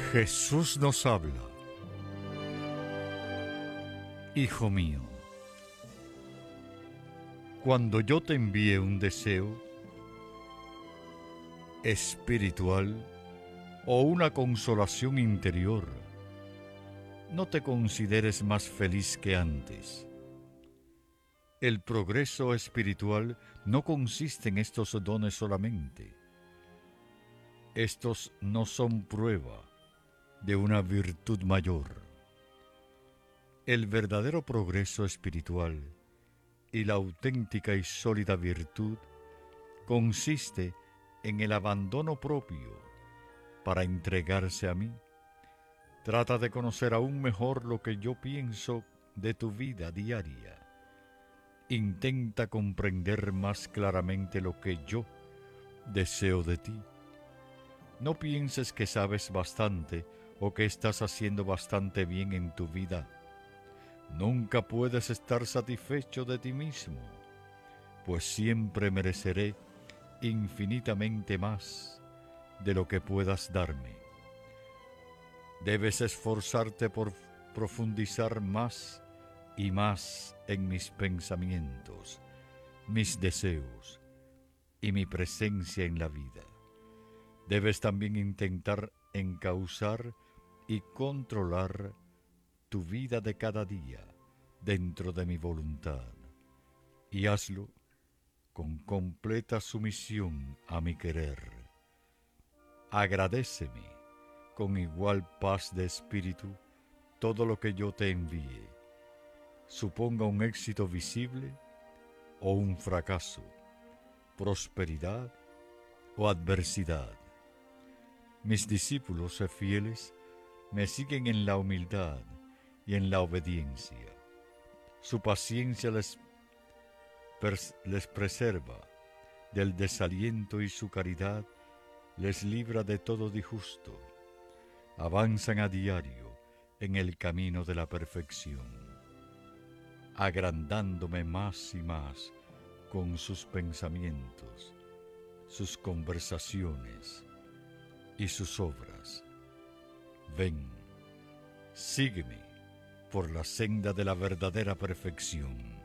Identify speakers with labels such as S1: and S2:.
S1: Jesús nos habla. Hijo mío, cuando yo te envíe un deseo espiritual o una consolación interior, no te consideres más feliz que antes. El progreso espiritual no consiste en estos dones solamente. Estos no son prueba de una virtud mayor. El verdadero progreso espiritual y la auténtica y sólida virtud consiste en el abandono propio para entregarse a mí. Trata de conocer aún mejor lo que yo pienso de tu vida diaria. Intenta comprender más claramente lo que yo deseo de ti. No pienses que sabes bastante o que estás haciendo bastante bien en tu vida. Nunca puedes estar satisfecho de ti mismo, pues siempre mereceré infinitamente más de lo que puedas darme. Debes esforzarte por profundizar más y más en mis pensamientos, mis deseos y mi presencia en la vida. Debes también intentar encauzar y controlar tu vida de cada día dentro de mi voluntad, y hazlo con completa sumisión a mi querer. Agradéceme con igual paz de espíritu todo lo que yo te envíe, suponga un éxito visible o un fracaso, prosperidad o adversidad. Mis discípulos fieles me siguen en la humildad y en la obediencia. Su paciencia les preserva del desaliento y su caridad les libra de todo disgusto. Avanzan a diario en el camino de la perfección, agrandándome más y más con sus pensamientos, sus conversaciones y sus obras. Ven, sígueme por la senda de la verdadera perfección.